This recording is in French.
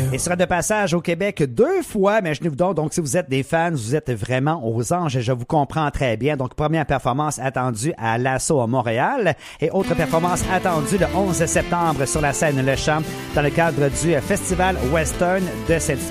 Et sera de passage au Québec 2 fois, mais imaginez-vous donc si vous êtes des fans, vous êtes vraiment aux anges et je vous comprends très bien. Donc, première performance attendue à l'Assaut à Montréal et autre performance attendue le 11 septembre sur la scène Le Champ dans le cadre du Festival Western de cette